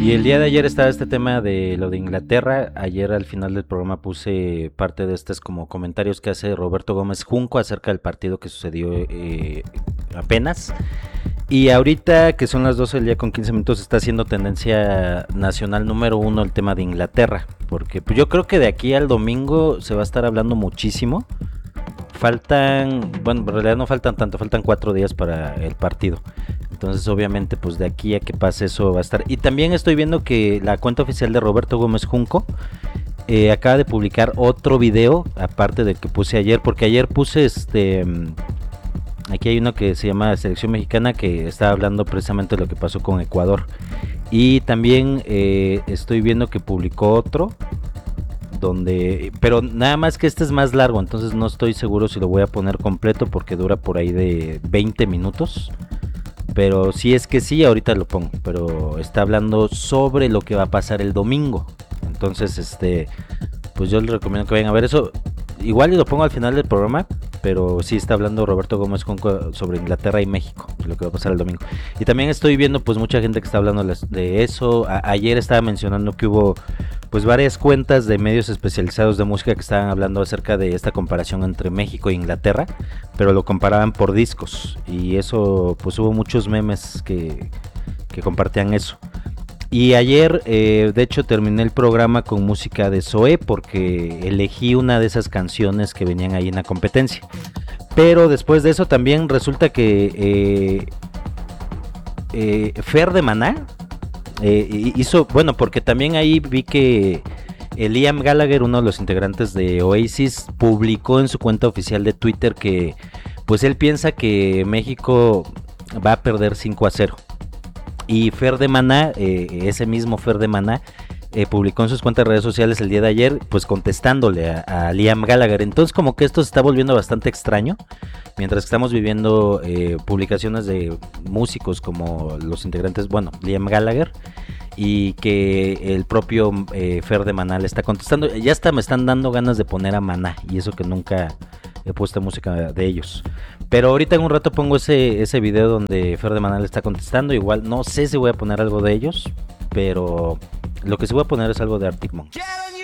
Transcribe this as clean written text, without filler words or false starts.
Y el día de ayer estaba este tema de lo de Inglaterra. Ayer al final del programa puse parte de estos como comentarios que hace Roberto Gómez Junco acerca del partido que sucedió apenas. Y ahorita que son las 12 del día con 15 minutos está haciendo tendencia nacional número uno el tema de Inglaterra. Porque pues, yo creo que de aquí al domingo se va a estar hablando muchísimo. Bueno, en realidad no faltan tanto, faltan 4 días para el partido. Entonces obviamente pues de aquí a que pase eso va a estar. Y también estoy viendo que la cuenta oficial de Roberto Gómez Junco acaba de publicar otro video, aparte del que puse ayer, porque ayer puse aquí hay uno que se llama Selección Mexicana, que está hablando precisamente de lo que pasó con Ecuador. Y también estoy viendo que publicó otro pero nada más que este es más largo, entonces no estoy seguro si lo voy a poner completo porque dura por ahí de 20 minutos. Pero si es que sí, ahorita lo pongo. Pero está hablando sobre lo que va a pasar el domingo. Entonces, pues yo les recomiendo que vayan a ver eso. Igual y lo pongo al final del programa, pero sí está hablando Roberto Gómez Junco sobre Inglaterra y México, lo que va a pasar el domingo. Y también estoy viendo pues mucha gente que está hablando de eso. Ayer estaba mencionando que hubo pues varias cuentas de medios especializados de música que estaban hablando acerca de esta comparación entre México e Inglaterra, pero lo comparaban por discos. Y eso, pues hubo muchos memes que compartían eso. Y ayer, de hecho, terminé el programa con música de Zoé porque elegí una de esas canciones que venían ahí en la competencia. Pero después de eso también resulta que Fer de Maná hizo, bueno, porque también ahí vi que Liam Gallagher, uno de los integrantes de Oasis, publicó en su cuenta oficial de Twitter que pues él piensa que México va a perder 5-0. Y Fer de Maná, ese mismo Fer de Maná, publicó en sus cuentas de redes sociales el día de ayer, pues contestándole a Liam Gallagher. Entonces como que esto se está volviendo bastante extraño, mientras que estamos viviendo publicaciones de músicos como los integrantes, bueno, Liam Gallagher, y que el propio Fer de Maná le está contestando. Ya hasta me están dando ganas de poner a Maná, y eso que nunca he puesto música de ellos. Pero ahorita en un rato pongo ese video donde Fer de Maná le está contestando. Igual no sé si voy a poner algo de ellos, pero lo que sí voy a poner es algo de Arctic Monkeys.